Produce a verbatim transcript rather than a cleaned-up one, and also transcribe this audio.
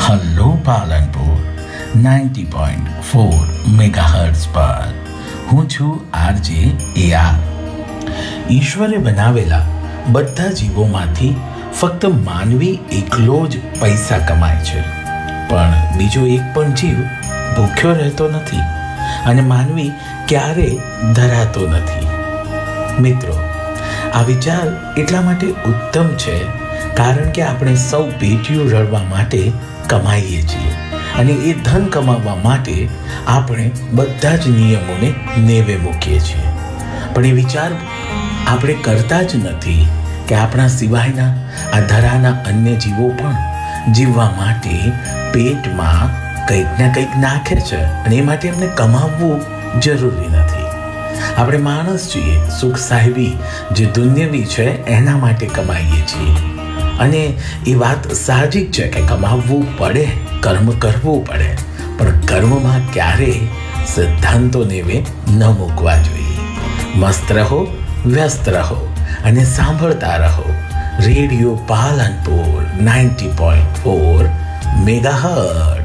Hello Palanpur ninety point four megahertz પર હું છું આરજે એઆર. ઈશ્વરે બનાવેલા બધા જીવોમાંથી ફક્ત માનવી એકલો જ પૈસા કમાય છે, પણ બીજો એક પણ જીવ ભૂખ્યો રહેતો નથી અને માનવી ક્યારે ધરાતો નથી. મિત્રો, આ વિચાર એટલા માટે ઉત્તમ છે કારણ કે આપણે સૌ પેટીઓ રળવા માટે કમાઈએ છીએ અને એ ધન કમાવવા માટે આપણે બધા જ નિયમોને નેવે મૂકીએ છીએ. પણ એ વિચાર આપણે કરતા જ નથી કે આપણા સિવાયના આ ધરાના અન્ય જીવો પણ જીવવા માટે પેટમાં કંઈક ના કંઈક નાખે છે અને એ માટે એમને કમાવવું જરૂરી નથી. આપણે માણસ છીએ, સુખ સાહેબી જે દુન્યવી છે એના માટે કમાઈએ છીએ અને એ વાત સાહજિક છે કે કમાવવું પડે, કર્મ કરવું પડે, પણ કર્મમાં ક્યારેય સિદ્ધાંતો નેવે ન મૂકવા જોઈએ. મસ્ત રહો, વ્યસ્ત રહો અને સાંભળતા રહો radio Palanpur ninety point four megahertz.